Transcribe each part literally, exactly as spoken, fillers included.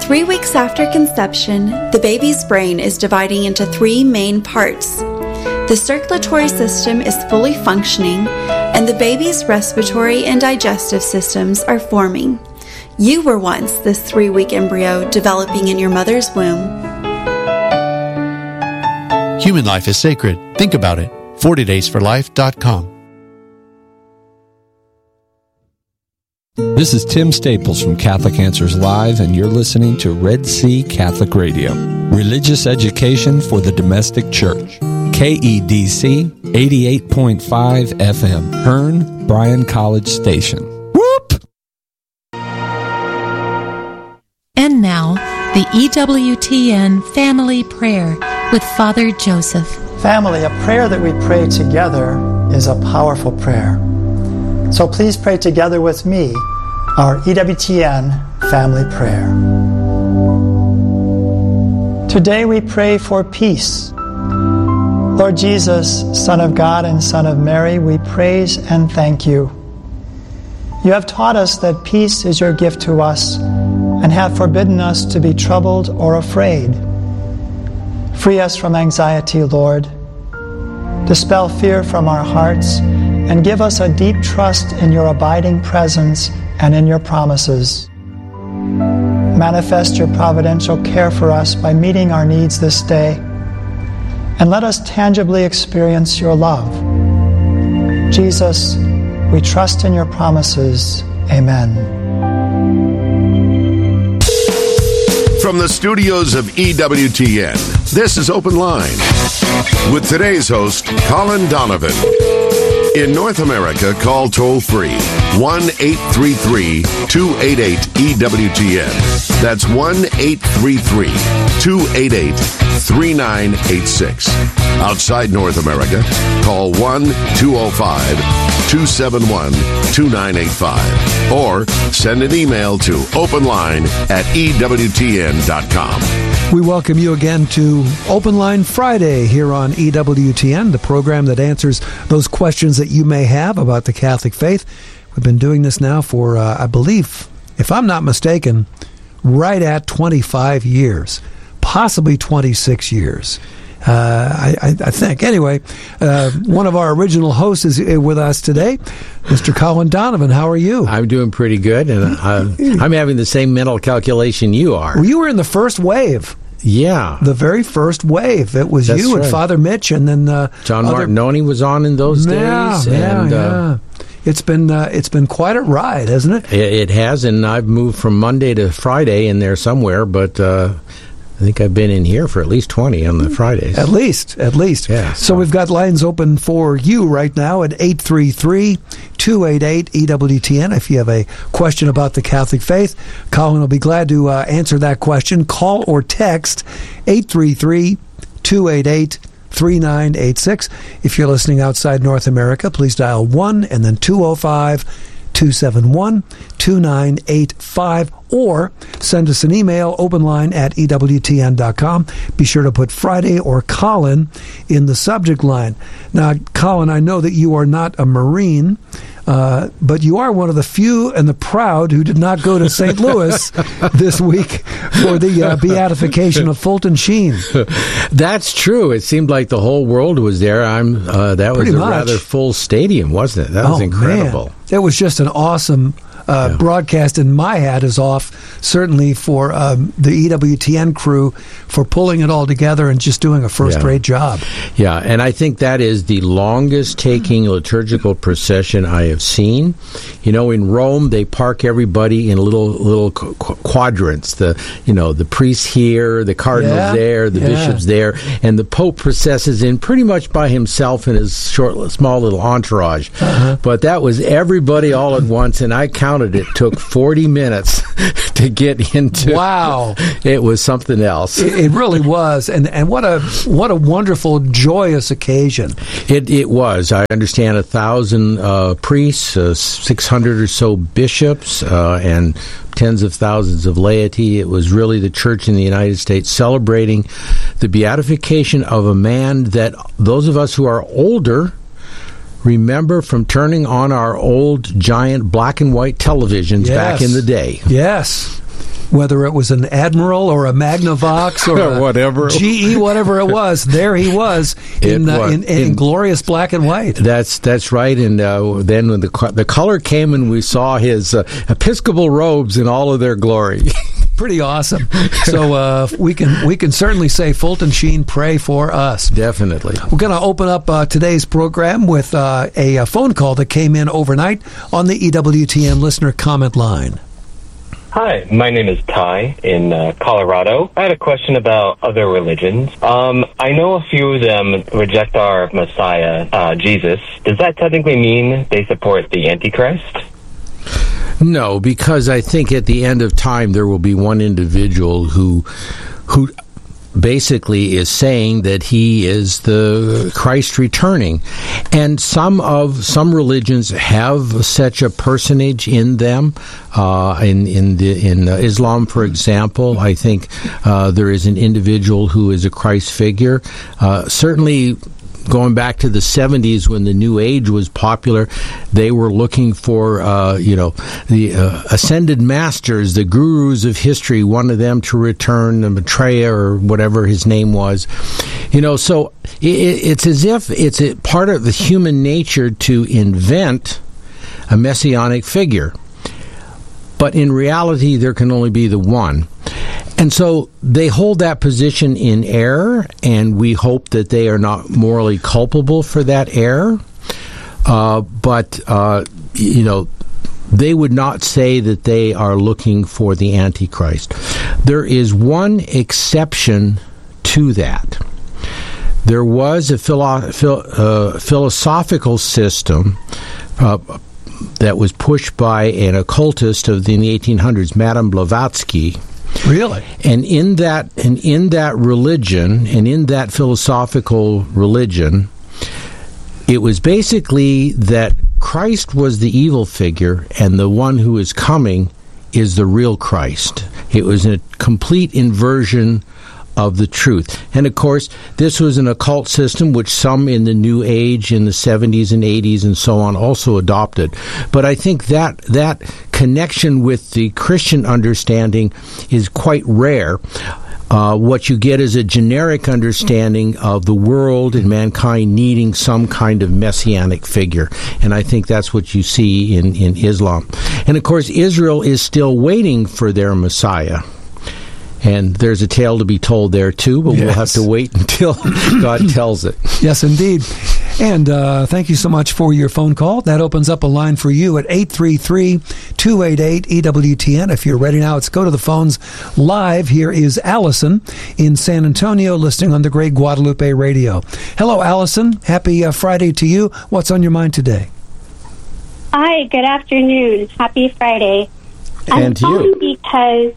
three weeks after conception, the baby's brain is dividing into three main parts. The circulatory system is fully functioning, and the baby's respiratory and digestive systems are forming. You were once this three-week embryo developing in your mother's womb. Human life is sacred. Think about it. forty days for life dot com. This is Tim Staples from Catholic Answers Live, and you're listening to Red Sea Catholic Radio. Religious education for the domestic church. K E D C eighty-eight point five F M, Hearn, Bryan College Station. Whoop! And now, the E W T N Family Prayer with Father Joseph. Family, a prayer that we pray together is a powerful prayer. So please pray together with me our E W T N Family Prayer. Today we pray for peace. Lord Jesus, Son of God and Son of Mary, we praise and thank you. You have taught us that peace is your gift to us and have forbidden us to be troubled or afraid. Free us from anxiety, Lord. Dispel fear from our hearts and give us a deep trust in your abiding presence and in your promises. Manifest your providential care for us by meeting our needs this day, and let us tangibly experience your love. Jesus, we trust in your promises. Amen. From the studios of E W T N, this is Open Line with today's host, Colin Donovan. In North America, call toll-free one eight three three, two eight eight, E W T N. That's one eight three three, two eight eight, three nine eight six. Outside North America, call one two oh five, two seven one, two nine eight five or send an email to openline at E W T N dot com. We welcome you again to Open Line Friday here on E W T N, the program that answers those questions that you may have about the Catholic faith. We've been doing this now for, uh, I believe, if I'm not mistaken, right at twenty-five years, possibly twenty-six years. Uh, I, I think. Anyway, uh, one of our original hosts is with us today, Mister Colin Donovan. How are you? I'm doing pretty good, and I'm, I'm having the same mental calculation you are. Well, you were in the first wave. Yeah. The very first wave. It was That's you right. and Father Mitch, and then uh, John other... Martinoni was on in those yeah, days. Yeah, and, yeah. Uh, It's been uh, it's been quite a ride, hasn't it? it? It has, and I've moved from Monday to Friday in there somewhere, but uh, I think I've been in here for at least twenty on the Fridays. At least, at least. Yeah. So, so we've got lines open for you right now at eight three three, two eight eight, E W T N. If you have a question about the Catholic faith, Colin will be glad to uh, answer that question. Call or text eight three three, two eight eight, three nine eight six. If you're listening outside North America, please dial one and then two oh five, two seven one, two nine eight five or send us an email, openline at E W T N dot com. Be sure to put Friday or Colin in the subject line. Now, Colin, I know that you are not a Marine, uh, but you are one of the few and the proud who did not go to Saint Louis this week for the uh, beatification of Fulton Sheen. That's true. It seemed like the whole world was there. I'm. Uh, that was Pretty a much. rather full stadium, wasn't it? That was Oh, incredible. Man. It was just an awesome uh, Yeah. broadcast, and my hat is off, certainly, for um, the E W T N crew for pulling it all together and just doing a first-rate job. Yeah, and I think that is the longest-taking liturgical procession I have seen. You know, in Rome, they park everybody in little little qu- quadrants. The you know the priests here, the cardinals Yeah, there, the yeah. bishops there, and the Pope processes in pretty much by himself in his short, small little entourage. Uh-huh. But that was everybody all at once, and I counted it took forty minutes to get into. Wow. It was something else. It, it really was, and and what a what a wonderful, joyous occasion. It it was. I understand a thousand uh, priests, uh, six hundred or so bishops, uh, and tens of thousands of laity. It was really the Church in the United States celebrating the beatification of a man that those of us who are older remember from turning on our old giant black and white televisions Yes. back in the day. Yes. whether it was an Admiral or a Magnavox or a whatever G E, whatever it was. There he was in, uh, was. in, in, in glorious black and white. That's that's right. And uh, then when the the color came and we saw his uh, Episcopal robes in all of their glory. Pretty awesome. So uh, we can we can certainly say Fulton Sheen, pray for us. Definitely. We're going to open up uh, today's program with uh, a, a phone call that came in overnight on the E W T N listener comment line. Hi, my name is Ty in uh, Colorado. I had a question about other religions. Um, I know a few of them reject our Messiah, uh, Jesus. Does that technically mean they support the Antichrist? No, because I think at the end of time there will be one individual who who basically is saying that he is the Christ returning. And some of some religions have such a personage in them. Uh, in in the in uh, Islam, for example, I think uh, there is an individual who is a Christ figure. Uh, certainly, going back to the seventies when the New Age was popular, they were looking for, uh, you know, the uh, ascended masters, the gurus of history, one of them to return, the Maitreya or whatever his name was. You know, so it, it's as if it's a part of the human nature to invent a messianic figure. But in reality, there can only be the one. And so they hold that position in error, and we hope that they are not morally culpable for that error. Uh, but, uh, you know, they would not say that they are looking for the Antichrist. There is one exception to that. There was a philo- phil- uh, philosophical system uh, that was pushed by an occultist of the, in the eighteen hundreds, Madame Blavatsky. Really? And in that and in that religion, and in that philosophical religion, it was basically that Christ was the evil figure and the one who is coming is the real Christ. It was a complete inversion of the truth. And of course, this was an occult system which some in the New Age in the seventies and eighties and so on also adopted. But I think that that connection with the Christian understanding is quite rare. Uh, what you get is a generic understanding of the world and mankind needing some kind of messianic figure. And I think that's what you see in, in Islam. And of course, Israel is still waiting for their Messiah. And there's a tale to be told there, too, but yes. We'll have to wait until God tells it. Yes, indeed. And uh, thank you so much for your phone call. That opens up a line for you at eight three three, two eight eight, E W T N. If you're ready now, let's go to the phones live. Here is Allison in San Antonio, listening on the Great Guadalupe Radio. Hello, Allison. Happy uh, Friday to you. What's on your mind today? Hi, good afternoon. Happy Friday. And I'm to you. calling because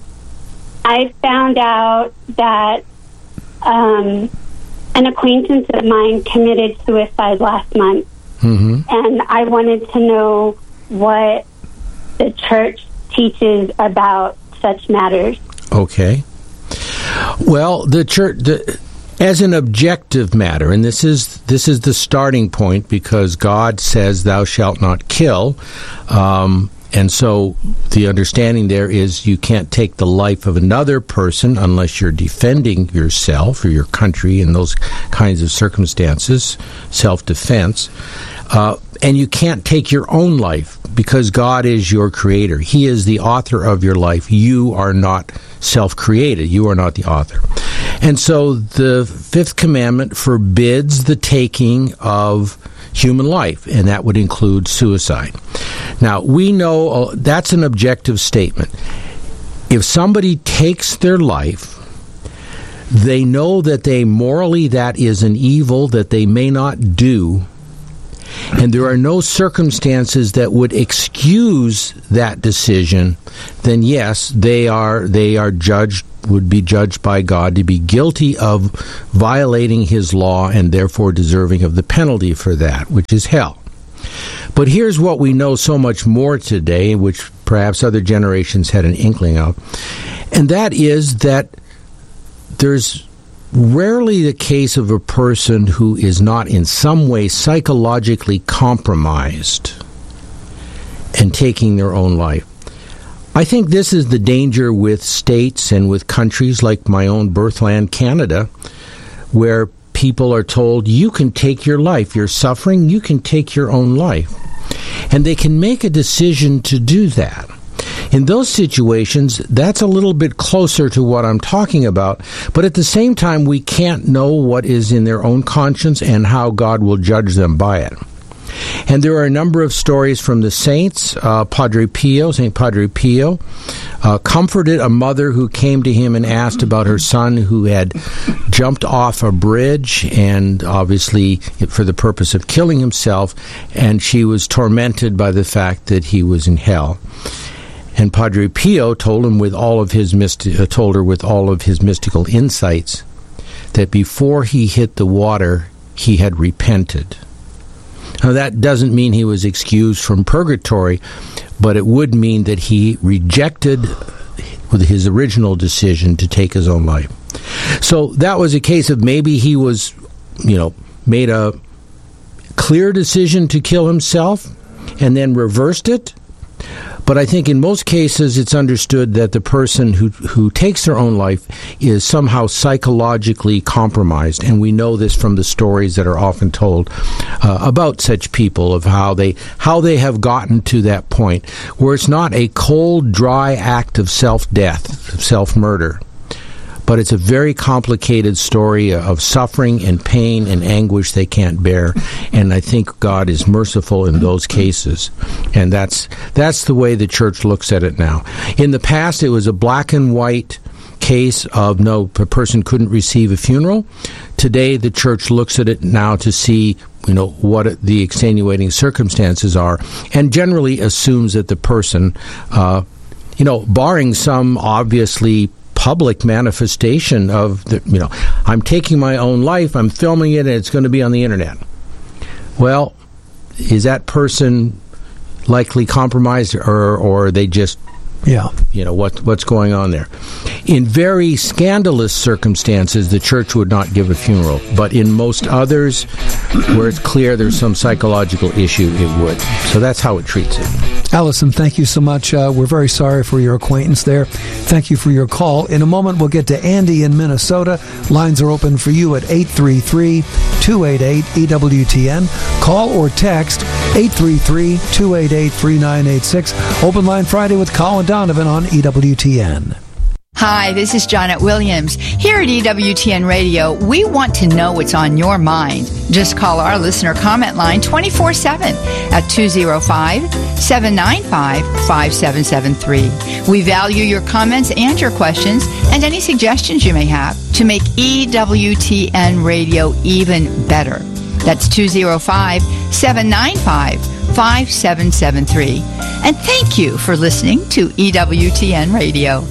I found out that um, an acquaintance of mine committed suicide last month. Mm-hmm. And I wanted to know what the church teaches about such matters. Okay. Well, the church, the, as an objective matter, and this is this is the starting point because God says, "Thou shalt not kill." Um, And so the understanding there is you can't take the life of another person unless you're defending yourself or your country in those kinds of circumstances, self-defense. Uh, and you can't take your own life because God is your creator. He is the author of your life. You are not self-created. You are not the author. And so the fifth commandment forbids the taking of human life, and that would include suicide. Now, we know uh, that's an objective statement. If somebody takes their life, they know that they morally, that is an evil that they may not do, and there are no circumstances that would excuse that decision, then yes, they are they are judged, would be judged by God to be guilty of violating his law and therefore deserving of the penalty for that, which is hell. But here's what we know so much more today, which perhaps other generations had an inkling of, and that is that there's rarely the case of a person who is not in some way psychologically compromised and taking their own life. I think this is the danger with states and with countries like my own birthland, Canada, where people are told, you can take your life. You're suffering, you can take your own life. And they can make a decision to do that. In those situations, that's a little bit closer to what I'm talking about, but at the same time, we can't know what is in their own conscience and how God will judge them by it. And there are a number of stories from the saints. Uh, Padre Pio, Saint Padre Pio, uh, comforted a mother who came to him and asked about her son who had jumped off a bridge, and obviously for the purpose of killing himself, and she was tormented by the fact that he was in hell. And Padre Pio told him with all of his mysti- uh, told her with all of his mystical insights that before he hit the water, he had repented. Now, that doesn't mean he was excused from purgatory, but it would mean that he rejected with his original decision to take his own life. So that was a case of maybe he was, you know, made a clear decision to kill himself and then reversed it. But I think in most cases it's understood that the person who who takes their own life is somehow psychologically compromised, and we know this from the stories that are often told uh, about such people, of how they how they have gotten to that point where it's not a cold, dry act of self-death, of self-murder, but it's a very complicated story of suffering and pain and anguish they can't bear. And I think God is merciful in those cases. And that's that's the way the church looks at it now. In the past, it was a black and white case of no, a person couldn't receive a funeral. Today, the church looks at it now to see, you know, what the extenuating circumstances are, and generally assumes that the person, uh, you know, barring some obviously public manifestation of, the, you know, I'm taking my own life, I'm filming it, and it's going to be on the internet. Well, is that person likely compromised, or, or are they just, yeah, you know, what what's going on there? In very scandalous circumstances, the church would not give a funeral, but in most others, where it's clear there's some psychological issue, it would. So that's how it treats it. Allison, thank you so much. Uh, we're very sorry for your acquaintance there. Thank you for your call. In a moment, we'll get to Andy in Minnesota. Lines are open for you at eight three three, two eight eight, E W T N. Call or text eight three three, two eight eight, three nine eight six. Open Line Friday with Colin Donovan on E W T N. Hi, this is Janet Williams. Here at E W T N Radio, we want to know what's on your mind. Just call our listener comment line twenty-four seven at two oh five, seven nine five, five seven seven three. We value your comments and your questions and any suggestions you may have to make E W T N Radio even better. That's two oh five, seven nine five, five seven seven three. And thank you for listening to E W T N Radio.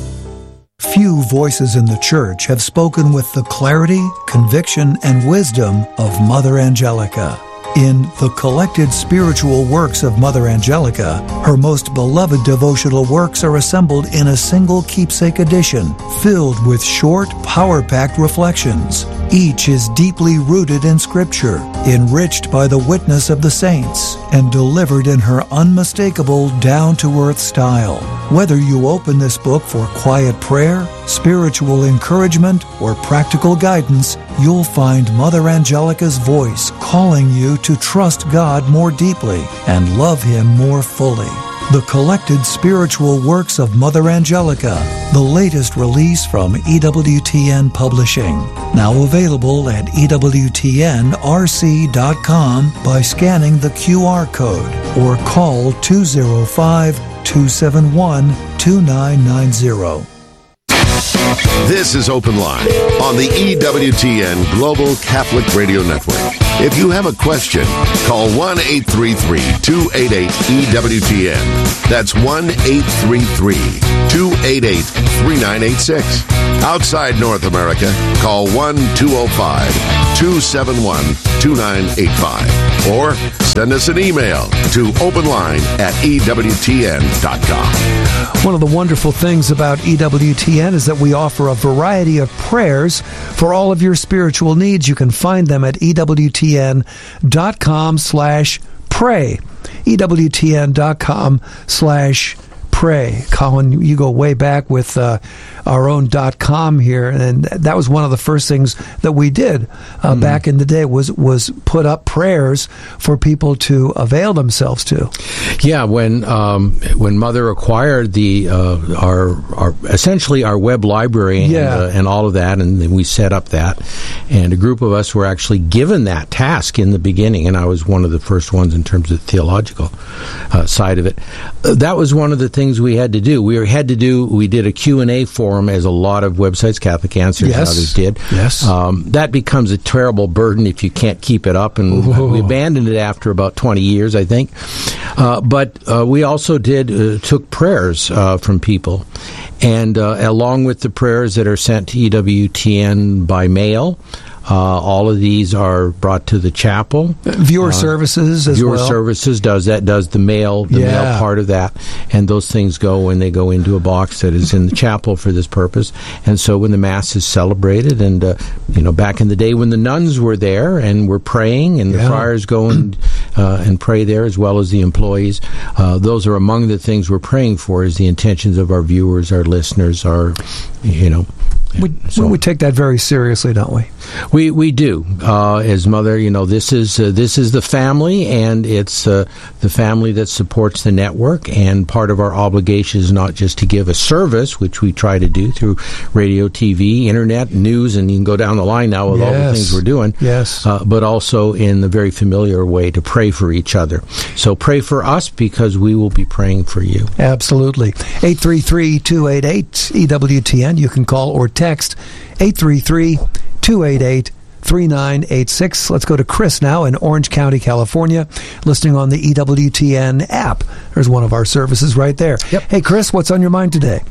Few voices in the church have spoken with the clarity, conviction, and wisdom of Mother Angelica. In the collected spiritual works of Mother Angelica, her most beloved devotional works are assembled in a single keepsake edition, filled with short, power-packed reflections. Each is deeply rooted in Scripture, enriched by the witness of the saints, and delivered in her unmistakable, down-to-earth style. Whether you open this book for quiet prayer, spiritual encouragement, or practical guidance, you'll find Mother Angelica's voice calling you to trust God more deeply and love Him more fully. The collected spiritual works of Mother Angelica, the latest release from E W T N Publishing. Now available at E W T N R C dot com by scanning the Q R code or call two oh five, two seven one, two nine nine zero. This is Open Line on the E W T N Global Catholic Radio Network. If you have a question, call one eight three three, two eight eight, E W T N. That's one eight three three, two eight eight, three nine eight six. Outside North America, call one two oh five, two seven one, two nine eight five. Or send us an email to openline at E W T N dot com. One of the wonderful things about E W T N is that we offer a variety of prayers for all of your spiritual needs. You can find them at E W T N dot com slash pray. E W T N dot com slash pray. Colin, you go way back with uh, our own .com here, and that was one of the first things that we did uh, mm-hmm. back in the day was was put up prayers for people to avail themselves to. Yeah, when um, when Mother acquired the uh, our our essentially our web library and, yeah. uh, and all of that, and then we set up that, and a group of us were actually given that task in the beginning, and I was one of the first ones in terms of the theological uh, side of it. Uh, that was one of the things we had to do. We had to do. We did a Q and A forum, as a lot of websites, Catholic Answers yes. and others did. Yes. Um, that becomes a terrible burden if you can't keep it up, and Ooh. we abandoned it after about twenty years, I think. Uh, but uh, we also did uh, took prayers uh, from people, and uh, along with the prayers that are sent to E W T N by mail. Uh, all of these are brought to the chapel. Viewer uh, services as viewer well. Viewer services does that, does the mail, the yeah. mail part of that. And those things go when they go into a box that is in the chapel for this purpose. And so when the Mass is celebrated, and, uh, you know, back in the day when the nuns were there and were praying, and yeah. the friars go and, uh, and pray there as well as the employees, uh, those are among the things we're praying for, is the intentions of our viewers, our listeners, our, you know, We, so, we take that very seriously, don't we? We we do. Uh, as Mother, you know, this is uh, this is the family, and it's uh, the family that supports the network. And part of our obligation is not just to give a service, which we try to do through radio, T V, internet, news, and you can go down the line now with yes. all the things we're doing. Yes. Uh, but also in the very familiar way to pray for each other. So pray for us, because we will be praying for you. Absolutely. eight three three, two eight eight, E W T N. You can call or text eight three three, two eight eight, three nine eight six. Let's go to Chris now in Orange County, California, listening on the E W T N app. There's one of our services right there. Yep. Hey, Chris, what's on your mind today?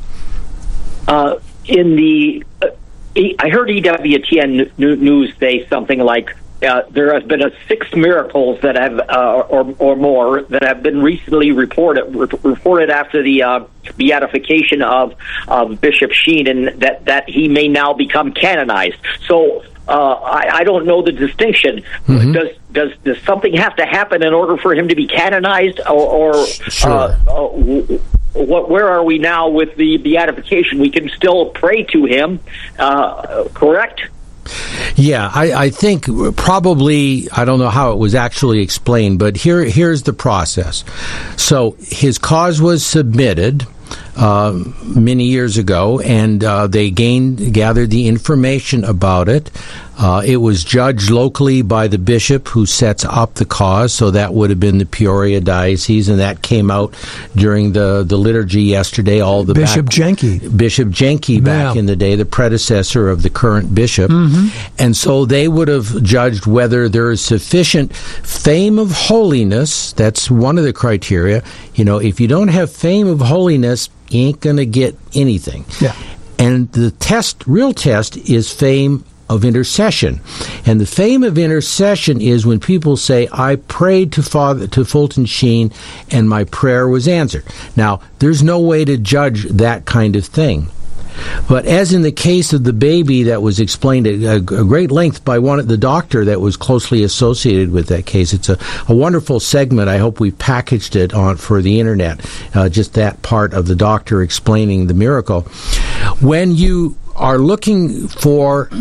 Uh, in the, uh, I heard E W T N News say something like, Uh, there has been a six miracles that have, uh, or, or more, that have been recently reported re- reported after the uh, beatification of, of Bishop Sheen, and that, that he may now become canonized. So uh, I, I don't know the distinction. Mm-hmm. Does does does something have to happen in order for him to be canonized, or, or sure. uh, uh, what? Where are we now with the beatification? We can still pray to him, uh, correct? Yeah, I, I think probably, I don't know how it was actually explained, but here here's the process. So his cause was submitted uh, many years ago, and uh, they gained gathered the information about it. Uh, it was judged locally by the bishop who sets up the cause, so that would have been the Peoria Diocese, and that came out during the, the liturgy yesterday. All the Bishop back, Jenke. Bishop Jenke back yeah. in the day, the predecessor of the current bishop. Mm-hmm. And so they would have judged whether there is sufficient fame of holiness. That's one of the criteria. You know, if you don't have fame of holiness, you ain't going to get anything. Yeah. And the test, real test, is fame of intercession. And the fame of intercession is when people say, I prayed to Father to Fulton Sheen and my prayer was answered. Now, there's no way to judge that kind of thing. But as in the case of the baby that was explained at a, a great length by one the doctor that was closely associated with that case, it's a, a wonderful segment. I hope we packaged it on for the internet, uh, just that part of the doctor explaining the miracle. When you are looking for,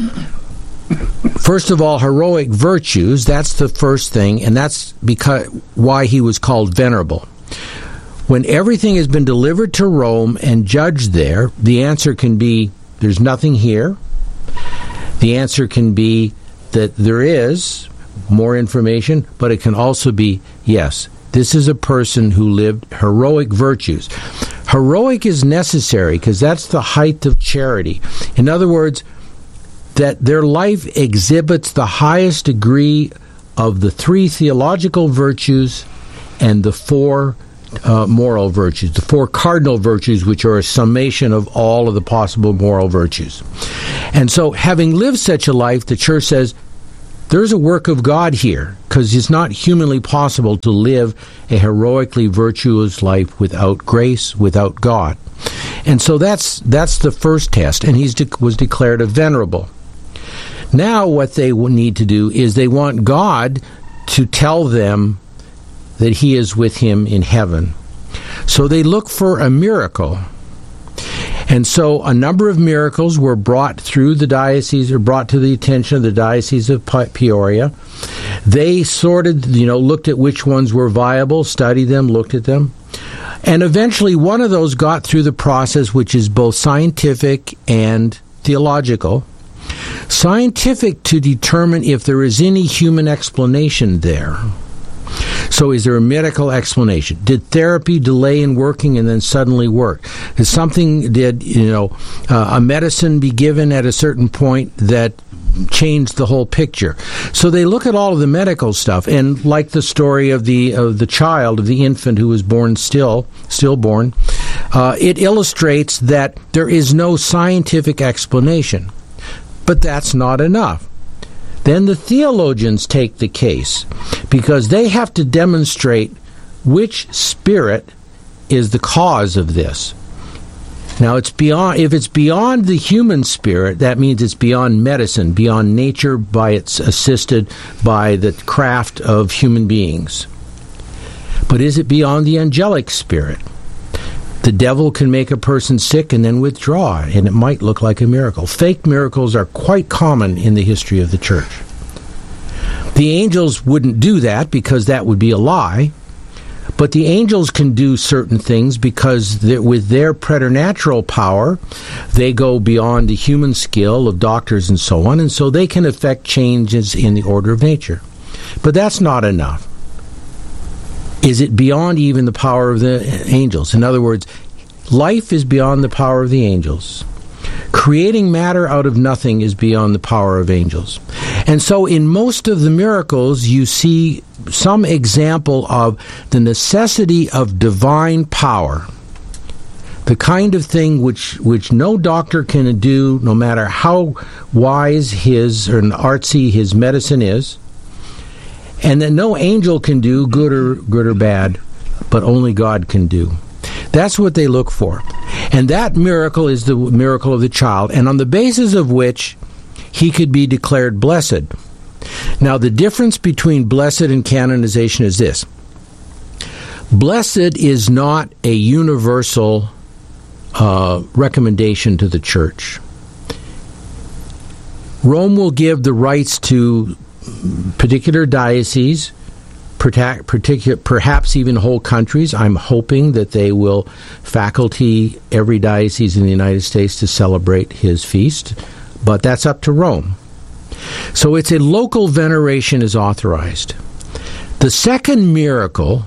first of all, heroic virtues, that's the first thing, and that's because why he was called venerable. When everything has been delivered to Rome and judged there, the answer can be, there's nothing here. The answer can be that there is more information, but it can also be, yes, this is a person who lived heroic virtues. Heroic is necessary because that's the height of charity. In other words, that their life exhibits the highest degree of the three theological virtues and the four uh, moral virtues, the four cardinal virtues, which are a summation of all of the possible moral virtues. And so, having lived such a life, the Church says, there's a work of God here, because it's not humanly possible to live a heroically virtuous life without grace, without God. And so that's that's the first test, and he de- was declared a venerable. Now what they need to do is they want God to tell them that he is with him in heaven. So they look for a miracle. And so a number of miracles were brought through the diocese, or brought to the attention of the Diocese of Peoria. They sorted, you know, looked at which ones were viable, studied them, looked at them. And eventually one of those got through the process, which is both scientific and theological. Scientific, to determine if there is any human explanation there. So is there a medical explanation? Did therapy delay in working and then suddenly work? Is something, did, you know, uh, a medicine be given at a certain point that changed the whole picture? So they look at all of the medical stuff, and like the story of the of the child, of the infant who was born still, stillborn, uh, it illustrates that there is no scientific explanation. But that's not enough. Then the theologians take the case, because they have to demonstrate which spirit is the cause of this. Now, it's beyond. If it's beyond the human spirit, that means it's beyond medicine, beyond nature, by it's assisted by the craft of human beings. But is it beyond the angelic spirit? The devil can make a person sick and then withdraw, and it might look like a miracle. Fake miracles are quite common in the history of the church. The angels wouldn't do that, because that would be a lie. But the angels can do certain things because with their preternatural power, they go beyond the human skill of doctors and so on, and so they can affect changes in the order of nature. But that's not enough. Is it beyond even the power of the angels? In other words, life is beyond the power of the angels. Creating matter out of nothing is beyond the power of angels. And so in most of the miracles, you see some example of the necessity of divine power, the kind of thing which, which no doctor can do, no matter how wise his or artsy his medicine is, and that no angel can do, good or good or bad, but only God can do. That's what they look for. And that miracle is the miracle of the child, and on the basis of which he could be declared blessed. Now, the difference between blessed and canonization is this. Blessed is not a universal uh, recommendation to the church. Rome will give the rights to particular dioceses, particular, perhaps even whole countries. I'm hoping that they will faculty every diocese in the United States to celebrate his feast, but that's up to Rome. So it's a local veneration is authorized. The second miracle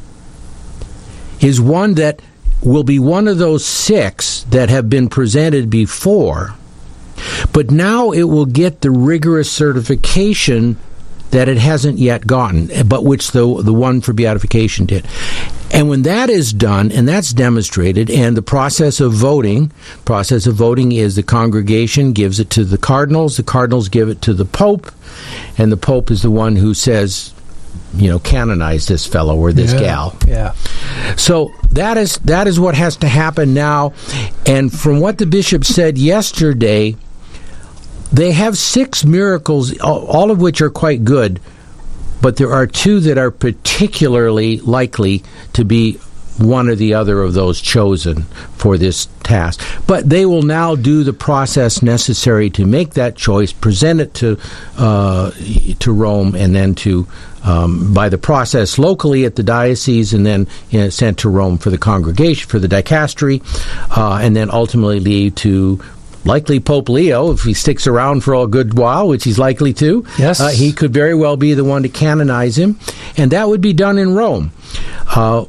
is one that will be one of those six that have been presented before, but now it will get the rigorous certification that it hasn't yet gotten, but which the the one for beatification did. And when that is done, and that's demonstrated, and the process of voting, process of voting is the congregation gives it to the cardinals, the cardinals give it to the Pope, and the Pope is the one who says, you know, canonize this fellow or this yeah, gal. Yeah. So that is that is what has to happen now. And from what the bishop said yesterday, they have six miracles, all of which are quite good, but there are two that are particularly likely to be one or the other of those chosen for this task. But they will now do the process necessary to make that choice, present it to uh, to Rome, and then to um, by the process locally at the diocese, and then you know, sent to Rome for the congregation, for the dicastery, uh, and then ultimately lead to likely Pope Leo, if he sticks around for a good while, which he's likely to. Yes. Uh, he could very well be the one to canonize him, and that would be done in Rome. Uh,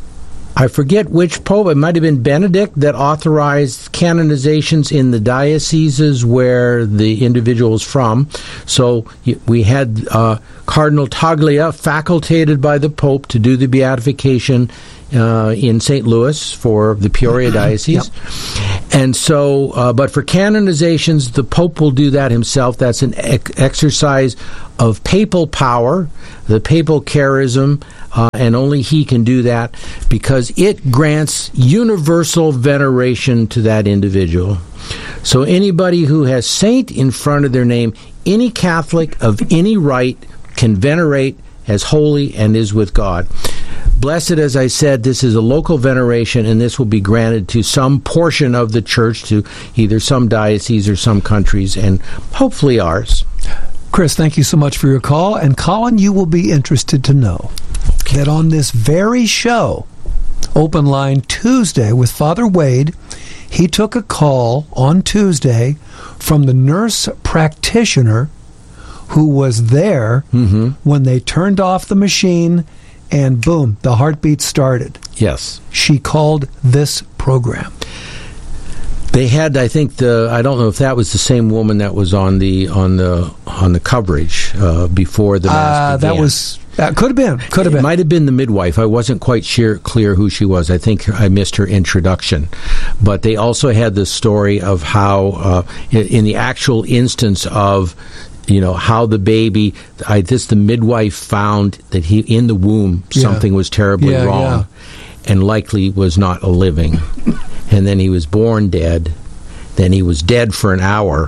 I forget which pope, it might have been Benedict, that authorized canonizations in the dioceses where the individual is from. So we had uh, Cardinal Taglia facultated by the Pope to do the beatification uh, in Saint Louis for the Peoria Diocese. Yep. And so, uh, but for canonizations, the Pope will do that himself. That's an ec- exercise of papal power, the papal charism, uh, and only he can do that because it grants universal veneration to that individual. So anybody who has saint in front of their name, any Catholic of any rite can venerate as holy and is with God. blessed, as I said, this is a local veneration, and this will be granted to some portion of the church, to either some diocese or some countries, and hopefully ours. Chris, thank you so much for your call. And Colin, you will be interested to know okay. that on this very show, Open Line Tuesday with Father Wade, he took a call on Tuesday from the nurse practitioner who was there mm-hmm. when they turned off the machine and boom, the heartbeat started. Yes. She called this program. They had, I think, the I don't know if that was the same woman that was on the on the on the coverage uh, before the mass uh, began. That was uh, could have been could have been. It might have been the midwife. I wasn't quite sure, clear who she was. I think I missed her introduction. But they also had the story of how, uh, in the actual instance of, you know, how the baby, I this the midwife found that he in the womb Yeah. something was terribly Yeah, wrong, yeah. and likely was not a living. And then he was born dead. Then he was dead for an hour,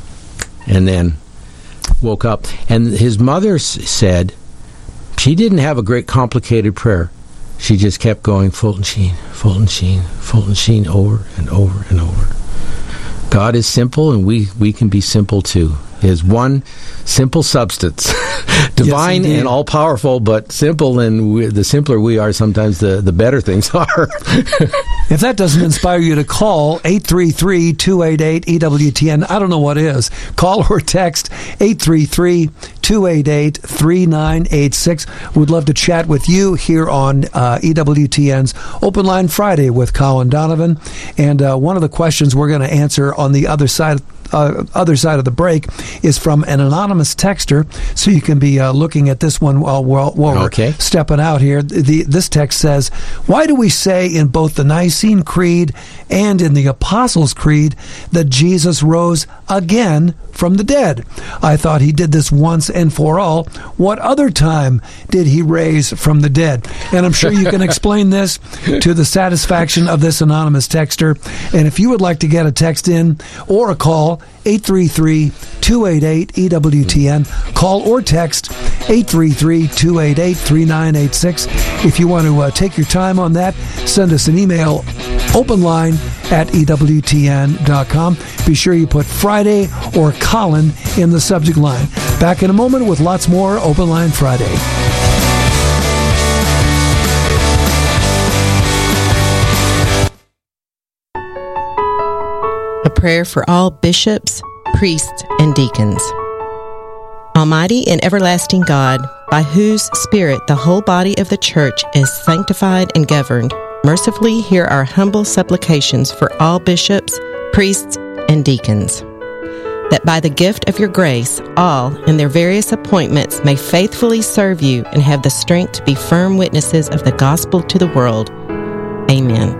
and then woke up. And his mother s- said she didn't have a great complicated prayer. She just kept going, Fulton Sheen, Fulton Sheen, Fulton Sheen, over and over and over. God is simple, and we, we can be simple too. He is one simple substance, divine Yes, and all-powerful, but simple, and we, the simpler we are, sometimes the, the better things are. If that doesn't inspire you to call eight three three, two eight eight, E W T N, I don't know what is. Call or text eight three three, two eight eight, three nine eight six. We'd love to chat with you here on uh, E W T N's Open Line Friday with Colin Donovan. And uh, one of the questions we're going to answer on the other side Uh, other side of the break is from an anonymous texter, so you can be uh, looking at this one while, while, while okay. we're stepping out here. The, this text says, why do we say in both the Nicene Creed and in the Apostles' Creed that Jesus rose again from the dead? I thought he did this once and for all. What other time did he raise from the dead? And I'm sure you can explain this to the satisfaction of this anonymous texter. And if you would like to get a text in or a call, eight three three, two eight eight, E W T N. Call or text eight three three, two eight eight, three nine eight six. If you want to uh, take your time on that, send us an email, openline at E W T N dot com. Be sure you put Friday or Colin in the subject line. Back in a moment with lots more Open Line Friday. A prayer for all bishops, priests, and deacons. Almighty and everlasting God, by whose Spirit the whole body of the Church is sanctified and governed, mercifully hear our humble supplications for all bishops, priests, and deacons, that by the gift of your grace, all, in their various appointments, may faithfully serve you and have the strength to be firm witnesses of the gospel to the world. Amen.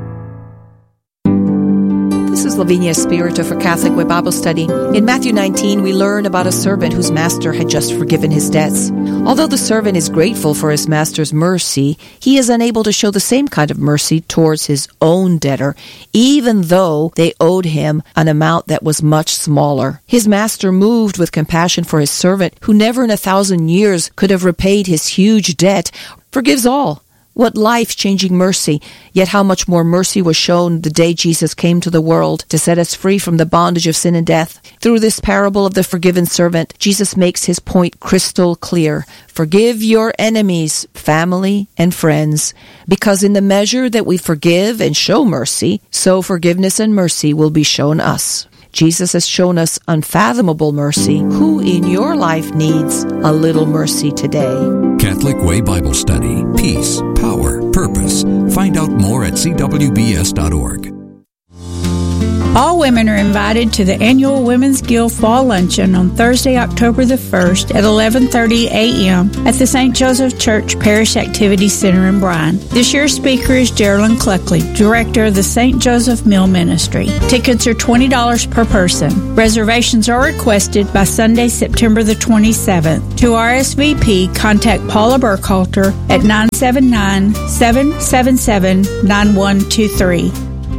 This is Lavinia Spirito for Catholic Way Bible Study. In Matthew nineteen, we learn about a servant whose master had just forgiven his debts. Although the servant is grateful for his master's mercy, he is unable to show the same kind of mercy towards his own debtor, even though they owed him an amount that was much smaller. His master, moved with compassion for his servant, who never in a thousand years could have repaid his huge debt, forgives all. What life-changing mercy, yet how much more mercy was shown the day Jesus came to the world to set us free from the bondage of sin and death. Through this parable of the forgiven servant, Jesus makes his point crystal clear. Forgive your enemies, family, and friends, because in the measure that we forgive and show mercy, so forgiveness and mercy will be shown us. Jesus has shown us unfathomable mercy. Who in your life needs a little mercy today? Catholic Way Bible Study. Peace, power, purpose. Find out more at c w b s dot org. All women are invited to the annual Women's Guild Fall Luncheon on Thursday, October the first at eleven thirty a.m. at the Saint Joseph Church Parish Activity Center in Bryan. This year's speaker is Geraldine Cluckley, Director of the Saint Joseph Mill Ministry. Tickets are twenty dollars per person. Reservations are requested by Sunday, September the twenty-seventh. To R S V P, contact Paula Burkhalter at nine seven nine, seven seven seven, nine one two three.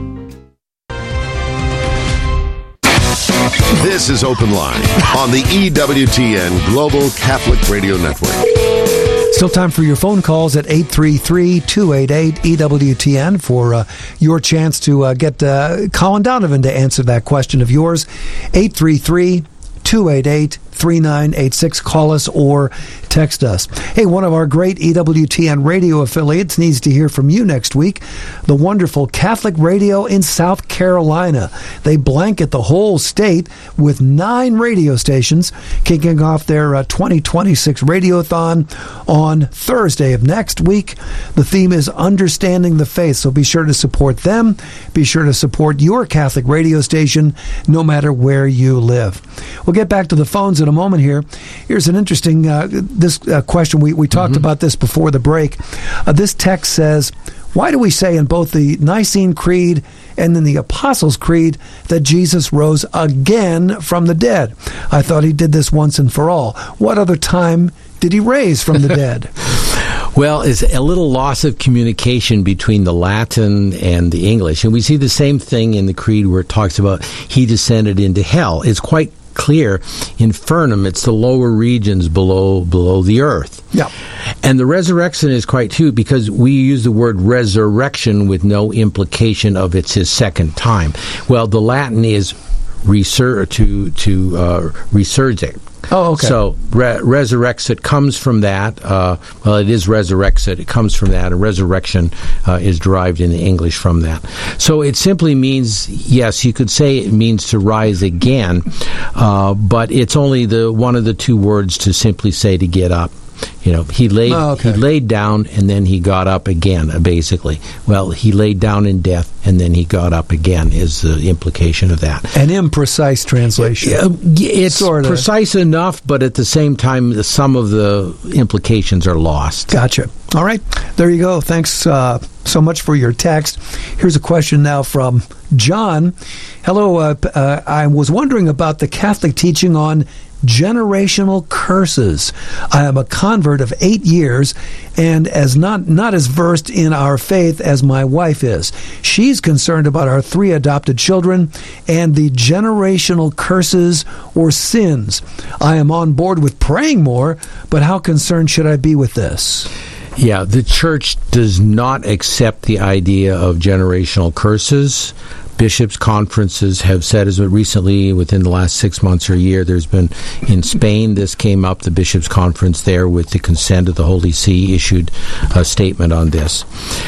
This is Open Line on the E W T N Global Catholic Radio Network. Still time for your phone calls at eight three three, two eight eight, E W T N for uh, your chance to uh, get uh, Colin Donovan to answer that question of yours. eight three three, two eight eight, three nine eight six. Call us or text us. Hey, one of our great E W T N radio affiliates needs to hear from you next week. The wonderful Catholic Radio in South Carolina. They blanket the whole state with nine radio stations, kicking off their uh, twenty twenty-six Radiothon on Thursday of next week. The theme is Understanding the Faith, so be sure to support them. Be sure to support your Catholic radio station, no matter where you live. We'll get back to the phones in a moment here. Here's an interesting uh, this uh, question. We, we talked mm-hmm. about this before the break. Uh, this text says, why do we say in both the Nicene Creed and in the Apostles' Creed that Jesus rose again from the dead? I thought he did this once and for all. What other time did he raise from the dead? Well, it's a little loss of communication between the Latin and the English. And we see the same thing in the Creed where it talks about he descended into hell. It's quite clear. Infernum, it's the lower regions below below the earth. Yeah. And the resurrection is quite true because we use the word resurrection with no implication of it's his second time. Well, the Latin is resur- to to uh, resurgit. Oh, okay. So re- resurrexit comes from that. Uh, well, it is resurrexit. It comes from that. And resurrection uh, is derived in the English from that. So it simply means, yes, you could say it means to rise again, uh, but it's only the one of the two words to simply say to get up. You know, he laid oh, okay. he laid down and then he got up again, uh, basically. Well, he laid down in death and then he got up again is the implication of that. An imprecise translation. Uh, it's Sorta. precise enough, but at the same time, some of the implications are lost. Gotcha. All right. There you go. Thanks uh, so much for your text. Here's a question now from John. Hello. Uh, uh, I was wondering about the Catholic teaching on generational curses. I am a convert of eight years and as not not as versed in our faith as my wife is. She's concerned about our three adopted children and the generational curses or sins. I am on board with praying more, but how concerned should I be with this? Yeah, the church does not accept the idea of generational curses. Bishops' conferences have said, as recently, within the last six months or a year, there's been, in Spain, this came up, the Bishops' Conference there, with the consent of the Holy See, issued a statement on this.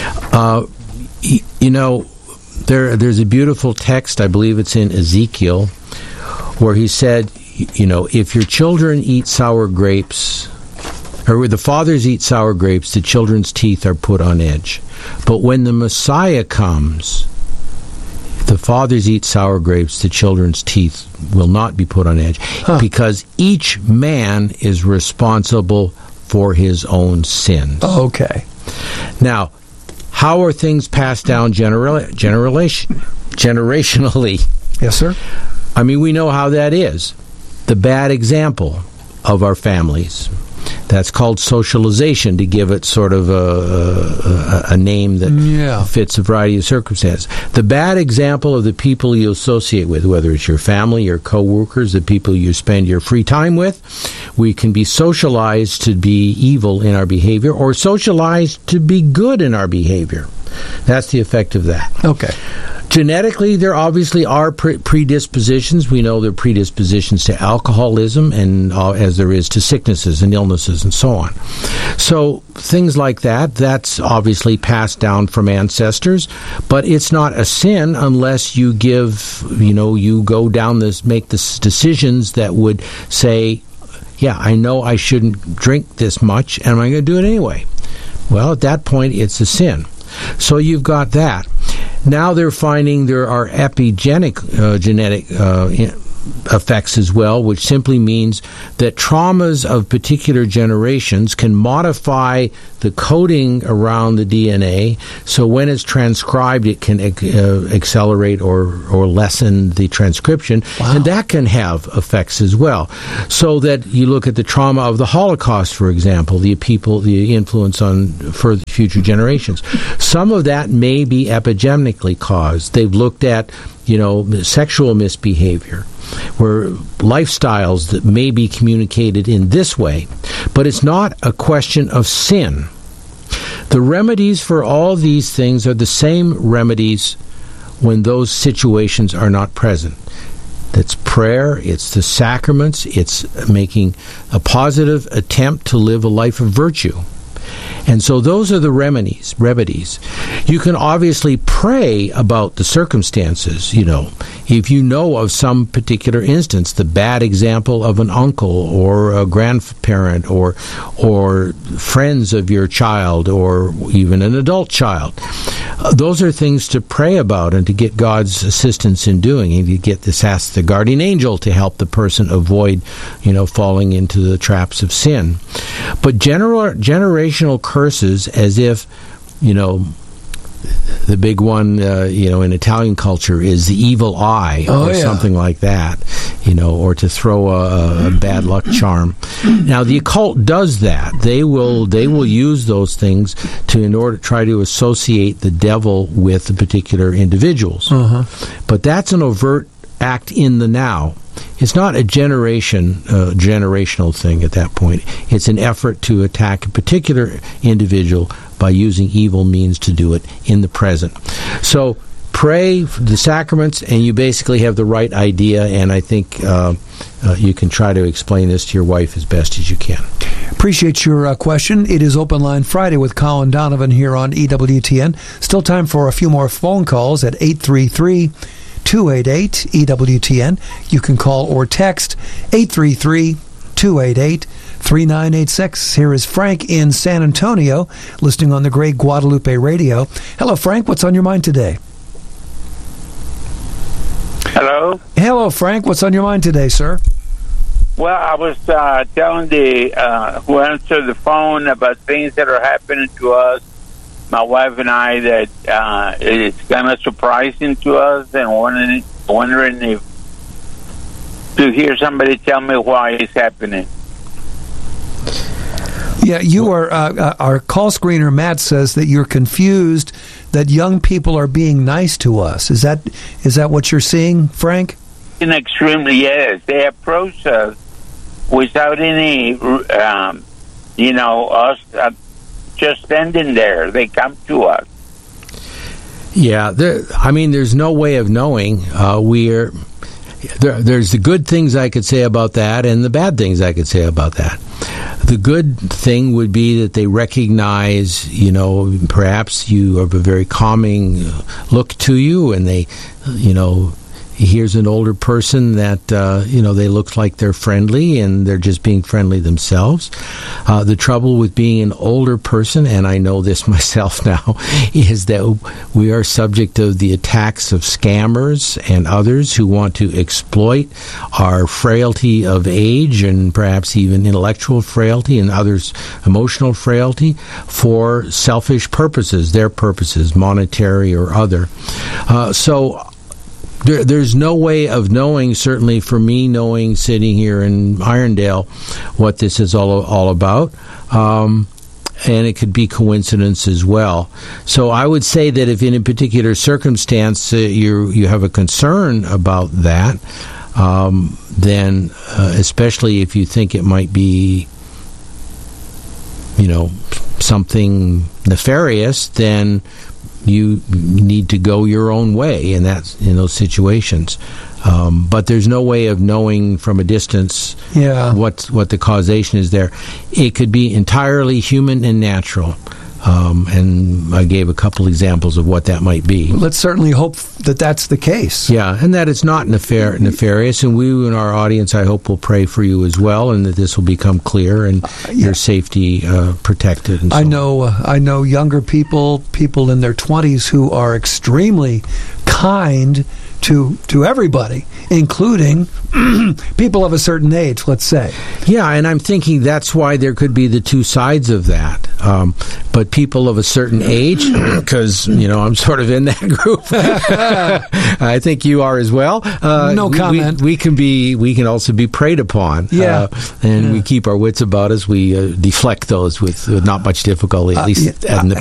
Uh, y- you know, there there's a beautiful text, I believe it's in Ezekiel, where he said, you know, if your children eat sour grapes, or the fathers eat sour grapes, the children's teeth are put on edge. But when the Messiah comes, the fathers eat sour grapes, the children's teeth will not be put on edge, huh. because each man is responsible for his own sins. Okay. Now, how are things passed down genera- generation, generationally? Yes, sir. I mean, we know how that is. The bad example of our families. That's called socialization, to give it sort of a, a, a name that yeah. fits a variety of circumstances. The bad example of the people you associate with, whether it's your family, your co-workers, the people you spend your free time with, we can be socialized to be evil in our behavior or socialized to be good in our behavior. That's the effect of that. Okay. Genetically, there obviously are pre- predispositions. We know there are predispositions to alcoholism, and uh, as there is to sicknesses and illnesses and so on. So things like that, that's obviously passed down from ancestors, but it's not a sin unless you give, you know, you go down this, make this decisions that would say, yeah, I know I shouldn't drink this much, and I'm going to do it anyway. Well, at that point, it's a sin. So you've got that. Now they're finding there are epigenetic uh, genetic uh, effects as well, which simply means that traumas of particular generations can modify the coding around the D N A, so when it's transcribed, it can uh, accelerate or, or lessen the transcription, wow. and that can have effects as well. So that you look at the trauma of the Holocaust, for example, the people, the influence on for future generations. Some of that may be epigenetically caused. They've looked at, you know, sexual misbehavior. where lifestyles that may be communicated in this way. But it's not a question of sin. The remedies for all these things are the same remedies when those situations are not present. That's prayer, it's the sacraments, it's making a positive attempt to live a life of virtue. And so those are the remedies, remedies. You can obviously pray about the circumstances, you know. If you know of some particular instance, the bad example of an uncle or a grandparent or or friends of your child or even an adult child, uh, those are things to pray about and to get God's assistance in doing. And you get this, ask the guardian angel to help the person avoid, you know, falling into the traps of sin. But gener- generational curses, as if, you know, the big one, uh, you know, in Italian culture is the evil eye oh, or yeah. something like that, you know, or to throw a, a bad luck charm. Now, the occult does that. They will they will use those things to in order to try to associate the devil with the particular individuals. Uh-huh. But that's an overt act in the now. It's not a generation, uh, generational thing at that point. It's an effort to attack a particular individual by using evil means to do it in the present. So pray for the sacraments, and you basically have the right idea, and I think uh, uh, you can try to explain this to your wife as best as you can. Appreciate your uh, question. It is Open Line Friday with Colin Donovan here on E W T N. Still time for a few more phone calls at eight three three, two eight eight, E W T N. You can call or text eight three three, two eight eight, three nine eight six. Here is Frank in San Antonio, listening on the Great Guadalupe Radio. Hello, Frank. What's on your mind today? Hello? Hello, Frank. What's on your mind today, sir? Well, I was uh, telling the uh, who answered the phone about things that are happening to us, my wife and I, that uh, it's kind of surprising to us, and wondering, wondering if to hear somebody tell me why it's happening. Yeah, you are. Uh, our call screener Matt says that you're confused that young people are being nice to us. Is that is that what you're seeing, Frank? And extremely, yes. They approach us without any, um, you know, us uh, just standing there. They come to us. Yeah, there, I mean, there's no way of knowing. Uh, we're there, there's the good things I could say about that and the bad things I could say about that. The good thing would be that they recognize, you know, perhaps you have a very calming look to you, and they, you know, here's an older person that, uh, you know, they look like they're friendly and they're just being friendly themselves. Uh, the trouble with being an older person, and I know this myself now, is that we are subject of the attacks of scammers and others who want to exploit our frailty of age and perhaps even intellectual frailty and others' emotional frailty for selfish purposes, their purposes, monetary or other. Uh, so There, there's no way of knowing, certainly for me, knowing sitting here in Irondale, what this is all all about. Um, and it could be coincidence as well. So I would say that if in a particular circumstance uh, you you have a concern about that, um, then uh, especially if you think it might be, you know, something nefarious, then you need to go your own way in that in those situations. Um, but there's no way of knowing from a distance yeah. what what the causation is there. It could be entirely human and natural. Um, and I gave a couple examples of what that might be. Let's certainly hope that that's the case. Yeah, and that it's not nefar- nefarious. And we in our audience, I hope, will pray for you as well, and that this will become clear and uh, yeah. your safety uh, protected. And so I know, uh, I know younger people, people in their twenties, who are extremely kind to to everybody, including people of a certain age, let's say. Yeah, and I'm thinking that's why there could be the two sides of that. Um, but people of a certain age, because, you know, I'm sort of in that group. I think you are as well. Uh, no comment. We, we can be. We can also be preyed upon. Yeah. Uh, and yeah. we keep our wits about us. We uh, deflect those with, with not much difficulty, at least uh, yeah. in the